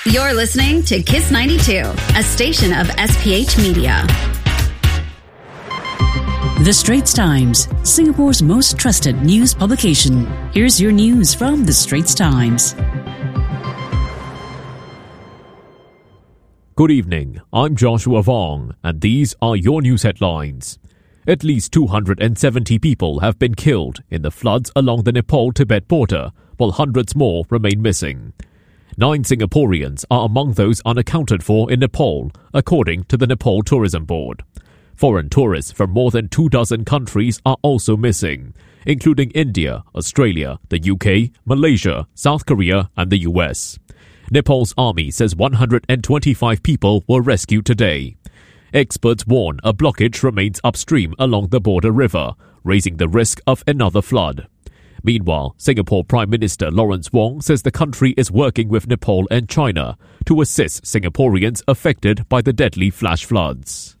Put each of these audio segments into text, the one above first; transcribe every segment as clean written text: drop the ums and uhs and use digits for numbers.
You're listening to Kiss 92, a station of SPH Media. The Straits Times, Singapore's most trusted news publication. Here's your news from The Straits Times. Good evening, I'm Joshua Vong, and these are your news headlines. At least 270 people have been killed in the floods along the Nepal-Tibet border, while hundreds more remain missing. 9 Singaporeans are among those unaccounted for in Nepal, according to the Nepal Tourism Board. Foreign tourists from more than 24 countries are also missing, including India, Australia, the UK, Malaysia, South Korea and the US. Nepal's army says 125 people were rescued today. Experts warn a blockage remains upstream along the border river, raising the risk of another flood. Meanwhile, Singapore Prime Minister Lawrence Wong says the country is working with Nepal and China to assist Singaporeans affected by the deadly flash floods.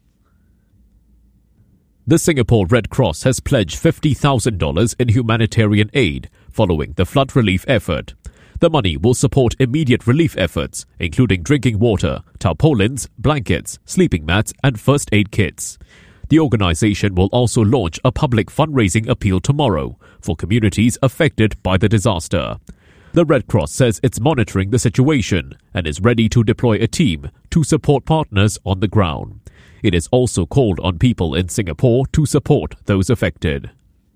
The Singapore Red Cross has pledged $50,000 in humanitarian aid following the flood relief effort. The money will support immediate relief efforts, including drinking water, tarpaulins, blankets, sleeping mats and first aid kits. The organization will also launch a public fundraising appeal tomorrow for communities affected by the disaster. The Red Cross says it's monitoring the situation and is ready to deploy a team to support partners on the ground. It has also called on people in Singapore to support those affected.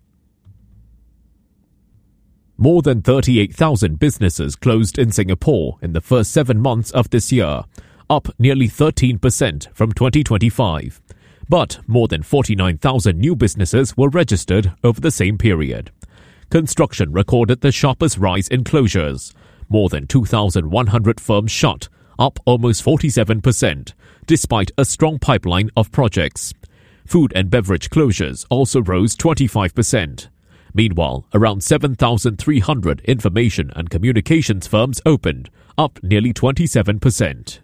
More than 38,000 businesses closed in Singapore in the first 7 months of this year, up nearly 13% from 2025. But more than 49,000 new businesses were registered over the same period. Construction recorded the sharpest rise in closures. More than 2,100 firms shut, up almost 47%, despite a strong pipeline of projects. Food and beverage closures also rose 25%. Meanwhile, around 7,300 information and communications firms opened, up nearly 27%.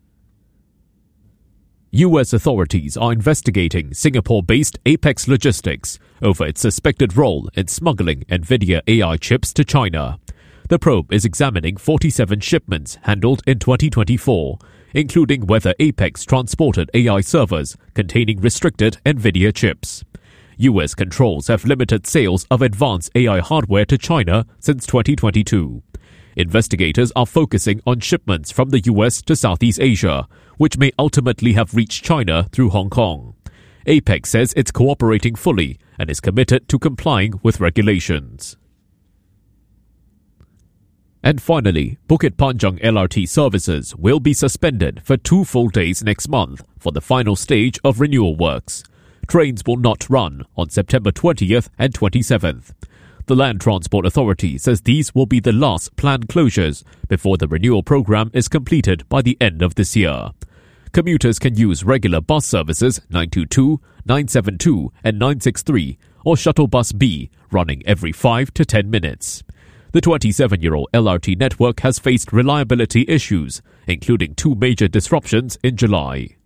US authorities are investigating Singapore-based Apex Logistics over its suspected role in smuggling NVIDIA AI chips to China. The probe is examining 47 shipments handled in 2024, including whether Apex transported AI servers containing restricted NVIDIA chips. US controls have limited sales of advanced AI hardware to China since 2022. Investigators are focusing on shipments from the US to Southeast Asia, which may ultimately have reached China through Hong Kong. Apex says it's cooperating fully and is committed to complying with regulations. And finally, Bukit Panjang LRT services will be suspended for 2 full days next month for the final stage of renewal works. Trains will not run on September 20th and 27th. The Land Transport Authority says these will be the last planned closures before the renewal program is completed by the end of this year. Commuters can use regular bus services 922, 972 and 963 or Shuttle Bus B running every 5 to 10 minutes. The 27-year-old LRT network has faced reliability issues, including 2 major disruptions in July.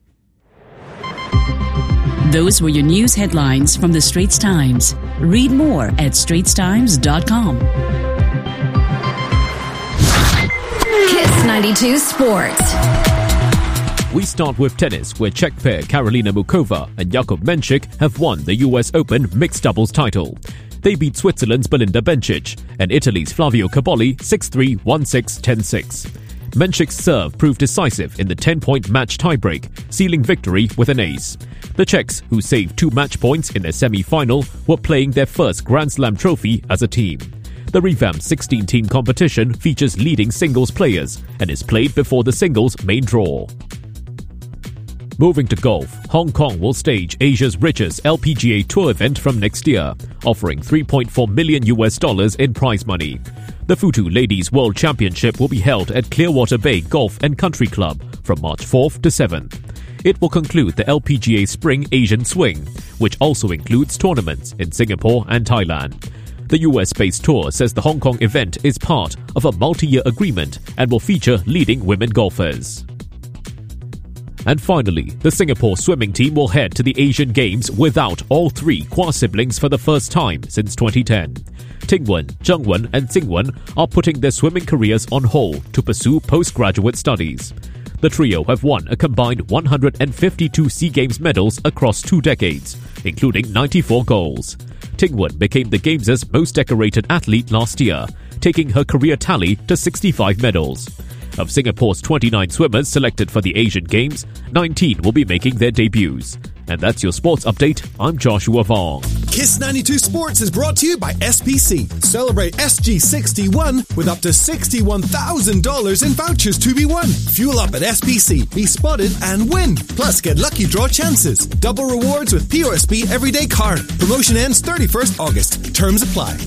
Those were your news headlines from The Straits Times. Read more at straitstimes.com. Kiss 92 Sports. We start with tennis, where Czech pair Karolina Muchova and Jakub Mensik have won the US Open mixed doubles title. They beat Switzerland's Belinda Bencic and Italy's Flavio Cobolli 6-3, 1-6, 10-6. Mensik's serve proved decisive in the 10-point match tiebreak, sealing victory with an ace. The Czechs, who saved 2 match points in their semi-final, were playing their first Grand Slam trophy as a team. The revamped 16-team competition features leading singles players and is played before the singles main draw. Moving to golf, Hong Kong will stage Asia's richest LPGA Tour event from next year, offering $3.4 million in prize money. The Futu Ladies World Championship will be held at Clearwater Bay Golf and Country Club from March 4th to 7th. It will conclude the LPGA Spring Asian Swing, which also includes tournaments in Singapore and Thailand. The US-based tour says the Hong Kong event is part of a multi-year agreement and will feature leading women golfers. And finally, the Singapore swimming team will head to the Asian Games without all three Kua siblings for the first time since 2010. Tingwen, Zhengwen and Xingwen are putting their swimming careers on hold to pursue postgraduate studies. The trio have won a combined 152 SEA Games medals across 2 decades, including 94 goals. Tingwen became the Games' most decorated athlete last year, taking her career tally to 65 medals. Of Singapore's 29 swimmers selected for the Asian Games, 19 will be making their debuts. And that's your sports update. I'm Joshua Vong. Kiss 92 Sports is brought to you by SPC. Celebrate SG61 with up to $61,000 in vouchers to be won. Fuel up at SPC, be spotted and win. Plus, get lucky draw chances. Double rewards with POSB Everyday Card. Promotion ends 31st August. Terms apply.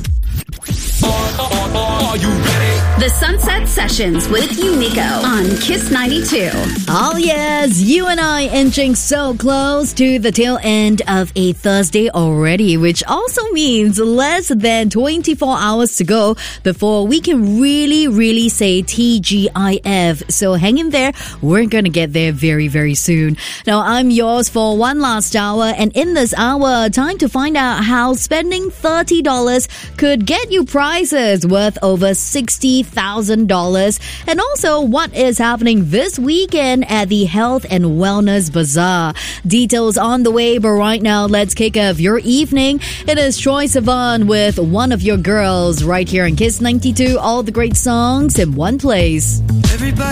Are you ready? The Sunset Sessions with Unico on Kiss 92. Oh yes, you and I inching so close to the tail end of a Thursday already, which also means less than 24 hours to go before we can really say TGIF. So hang in there, we're gonna get there very soon. Now I'm yours for one last hour, and in this hour, time to find out how spending $30 could get you prizes worth over $60,000, and also what is happening this weekend at the Health and Wellness Bazaar. Details on the way, but right now let's kick off your evening. It is Troye Sivan with One of Your Girls right here on Kiss 92. All the great songs in one place. Everybody